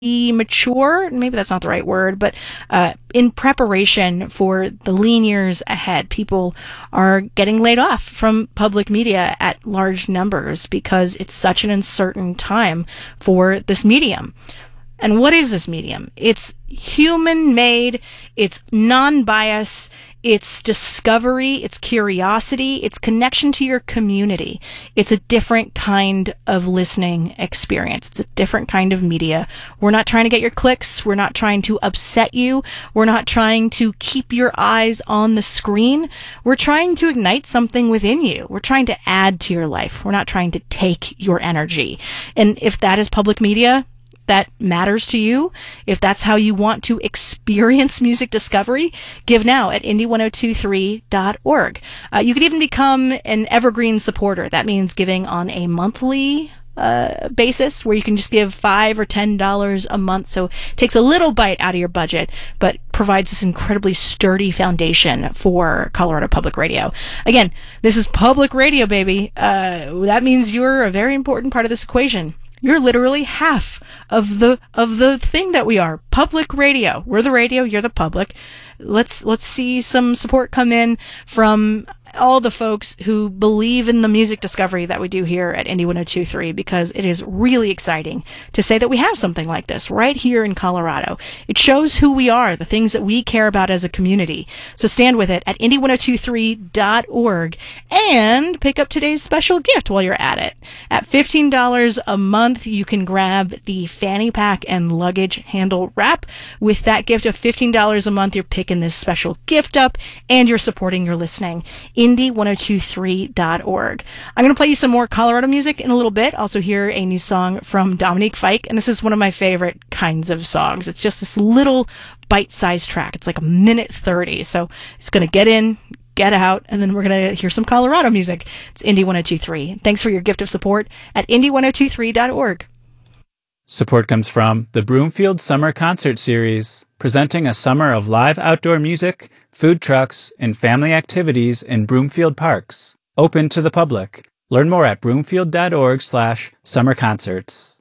mature, maybe that's not the right word, but in preparation for the lean years ahead. People are getting laid off from public media at large numbers because it's such an uncertain time for this medium. And what is this medium? It's human-made, it's non-bias, it's discovery, it's curiosity, it's connection to your community. It's a different kind of listening experience. It's a different kind of media. We're not trying to get your clicks. We're not trying to upset you. We're not trying to keep your eyes on the screen. We're trying to ignite something within you. We're trying to add to your life. We're not trying to take your energy. And if that is public media that matters to you, if that's how you want to experience music discovery, give now at indie1023.org. You could even become an evergreen supporter. That means giving on a monthly basis where you can just give $5 or $10 a month. So it takes a little bite out of your budget, but provides this incredibly sturdy foundation for Colorado Public Radio. Again, this is public radio, baby. That means you're a very important part of this equation. You're literally half of the thing that we are. Public radio. We're the radio, you're the public. Let's see some support come in from all the folks who believe in the music discovery that we do here at Indie 1023, because it is really exciting to say that we have something like this right here in Colorado. It shows who we are, the things that we care about as a community. So stand with it at indie1023.org and pick up today's special gift while you're at it. At $15 a month, you can grab the fanny pack and luggage handle wrap. With that gift of $15 a month, you're picking this special gift up and you're supporting your listening. indie1023.org. I'm going to play you some more Colorado music in a little bit. Also hear a new song from Dominique Fike, and this is one of my favorite kinds of songs. It's just this little bite-sized track. It's like a minute 30, so it's going to get in, get out, and then we're going to hear some Colorado music. It's Indie 1023. Thanks for your gift of support at indie1023.org. Support comes from the Broomfield Summer Concert Series, presenting a summer of live outdoor music, food trucks, and family activities in Broomfield parks. Open to the public. Learn more at broomfield.org/summerconcerts.